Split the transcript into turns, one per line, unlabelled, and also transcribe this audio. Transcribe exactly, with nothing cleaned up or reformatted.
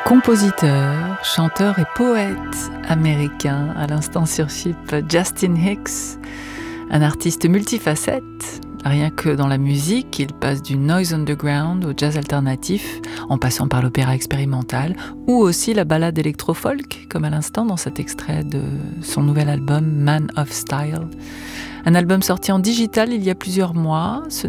Compositeur, chanteur et poète américain, à l'instant sur Chip, Justin Hicks, un artiste multifacette. Rien que dans la musique, il passe du noise underground au jazz alternatif, en passant par l'opéra expérimental, ou aussi la ballade électro-folk, comme à l'instant dans cet extrait de son nouvel album Man of Style. Un album sorti en digital il y a plusieurs mois. Ce